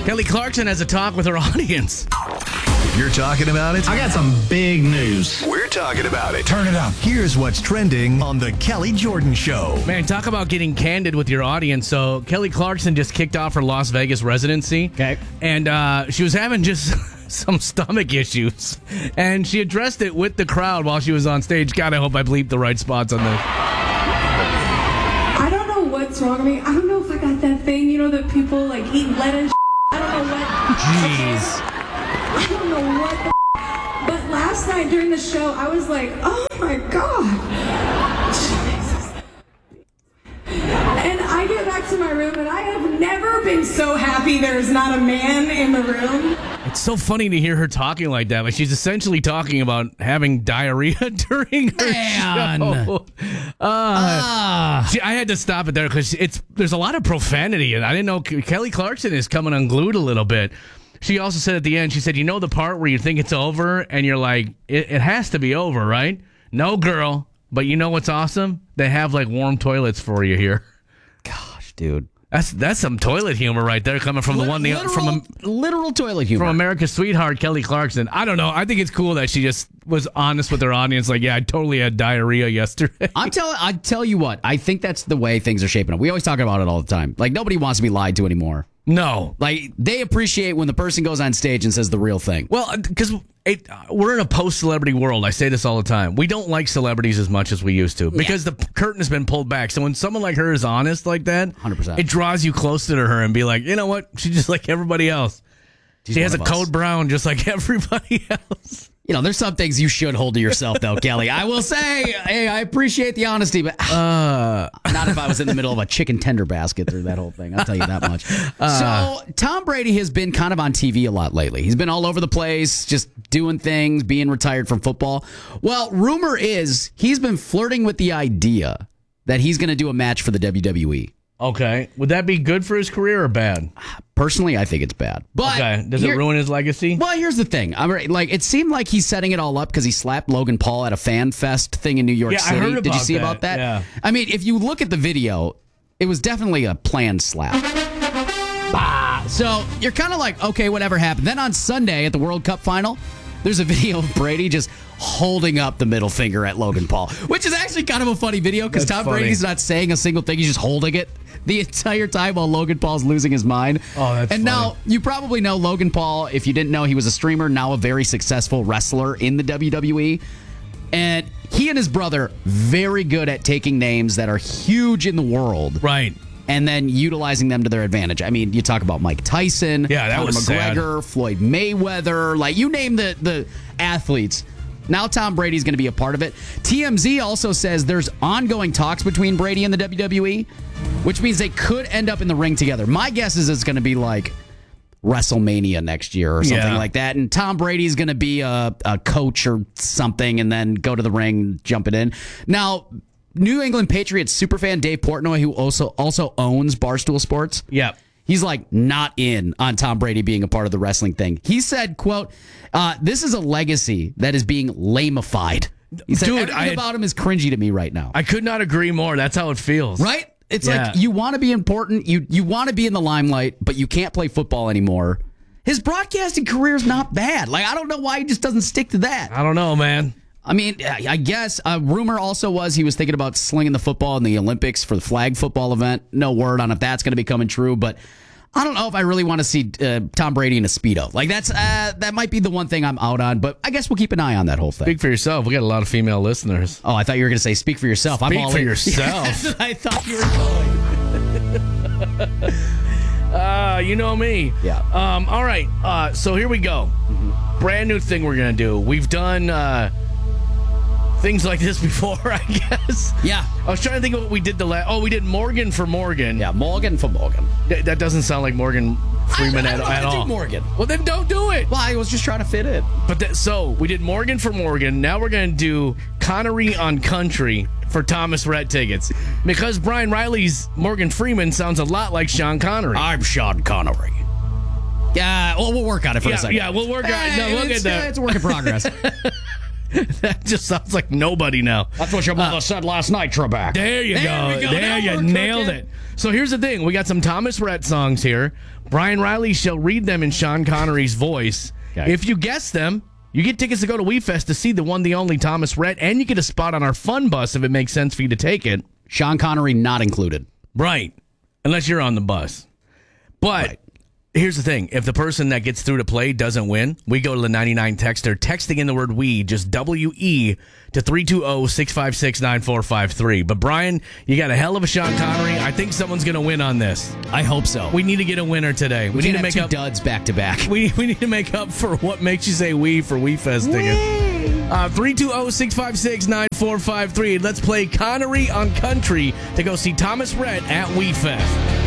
Kelly Clarkson has a talk with her audience. You're talking about it? I got some big news. We're talking about it. Turn it up. Here's what's trending on The Kelly Jordan Show. Man, talk about getting candid with your audience. So Kelly Clarkson just kicked off her Las Vegas residency. Okay. And she was having just some stomach issues. And she addressed it with the crowd while she was on stage. God, I hope I bleeped the right spots on this. I don't know what's wrong with me. I don't know if I got that thing, that people like eat lettuce. I don't know what. Jeez. I don't know what the but last night during the show, I was like, oh my God. Jesus. And I get back to my room, and I have never been so happy there's not a man in the room. It's so funny to hear her talking like that, but she's essentially talking about having diarrhea during her show. I had to stop it there because there's a lot of profanity, and I didn't know Kelly Clarkson is coming unglued a little bit. She also said at the end, she said, the part where you think it's over and you're like, it has to be over, right? No, girl. But you know what's awesome? They have like warm toilets for you here. Gosh, dude. That's some toilet humor right there coming from literal toilet humor from America's sweetheart, Kelly Clarkson. I don't know. I think it's cool that she just was honest with her audience. Like, yeah, I totally had diarrhea yesterday. I tell you what, I think that's the way things are shaping up. We always talk about it all the time. Like, nobody wants to be lied to anymore. No. Like, they appreciate when the person goes on stage and says the real thing. Well, because we're in a post-celebrity world. I say this all the time. We don't like celebrities as much as we used to because the curtain has been pulled back. So when someone like her is honest like that, 100%. It draws you closer to her and be like, you know what? She's just like everybody else. She has a code brown just like everybody else. There's some things you should hold to yourself, though, Kelly. I will say, hey, I appreciate the honesty, but not if I was in the middle of a chicken tender basket through that whole thing. I'll tell you that much. So Tom Brady has been kind of on TV a lot lately. He's been all over the place, just doing things, being retired from football. Well, rumor is he's been flirting with the idea that he's going to do a match for the WWE. Okay. Would that be good for his career or bad? Personally, I think it's bad. But okay. Does it ruin his legacy? Well, here's the thing. It seemed like he's setting it all up because he slapped Logan Paul at a fan fest thing in New York City. I heard about Did you see that? about that? Yeah. I mean, if you look at the video, it was definitely a planned slap. Bah. So you're kind of like, okay, whatever happened. Then on Sunday at the World Cup final, there's a video of Brady just holding up the middle finger at Logan Paul, which is actually kind of a funny video because Tom Brady's not saying a single thing. He's just holding it the entire time while Logan Paul's losing his mind. Oh, that's funny. Now, you probably know Logan Paul. If you didn't know, he was a streamer, now a very successful wrestler in the WWE. And he and his brother, very good at taking names that are huge in the world. Right. And then utilizing them to their advantage. I mean, you talk about Mike Tyson, Conor McGregor, Floyd Mayweather, like you name the athletes. Now Tom Brady's going to be a part of it. TMZ also says there's ongoing talks between Brady and the WWE, which means they could end up in the ring together. My guess is it's going to be like WrestleMania next year or something like that. And Tom Brady's going to be a coach or something and then go to the ring, jump it in. Now, New England Patriots superfan Dave Portnoy, who also owns Barstool Sports. Yeah. He's like not in on Tom Brady being a part of the wrestling thing. He said, quote, this is a legacy that is being lamified. He said, everything about him is cringy to me right now. I could not agree more. That's how it feels. Right? It's like you want to be important. You want to be in the limelight, but you can't play football anymore. His broadcasting career is not bad. Like, I don't know why he just doesn't stick to that. I don't know, man. I mean, I guess a rumor also was he was thinking about slinging the football in the Olympics for the flag football event. No word on if that's going to be coming true, but I don't know if I really want to see Tom Brady in a Speedo. Like, that might be the one thing I'm out on, but I guess we'll keep an eye on that whole thing. Speak for yourself. We got a lot of female listeners. Oh, I thought you were going to say speak for yourself. Speak for yourself. I thought you were going. You know me. Yeah. All right. So here we go. Mm-hmm. Brand new thing we're going to do. We've done things like this before, I guess. Yeah. I was trying to think of what we did we did Morgan for Morgan. Yeah, Morgan for Morgan. That doesn't sound like Morgan Freeman at all. Do Morgan. Well, then don't do it. Well, I was just trying to fit in. But so we did Morgan for Morgan. Now we're going to do Connery on Country for Thomas Rhett tickets. Because Brian Riley's Morgan Freeman sounds a lot like Sean Connery. I'm Sean Connery. Yeah, well, we'll work on it for a second. Yeah, we'll work on it. No, we'll get there. It's a work in progress. That just sounds like nobody now. That's what your mother said last night, Trebek. There you go. There you nailed it. So here's the thing. We got some Thomas Rhett songs here. Brian Riley shall read them in Sean Connery's voice. Okay. If you guess them, you get tickets to go to WeFest to see the one, the only Thomas Rhett, and you get a spot on our fun bus if it makes sense for you to take it. Sean Connery not included. Right. Unless you're on the bus. But here's the thing. If the person that gets through to play doesn't win, we go to the 99 texter, texting in the word we, just W-E, to 320-656-9453. But, Brian, you got a hell of a Sean Connery. I think someone's going to win on this. I hope so. We need to get a winner today. We need to make two up duds back to back. We need to make up for what makes you say we for WeFest tickets. 320-656-9453. Let's play Connery on Country to go see Thomas Rhett at WeFest.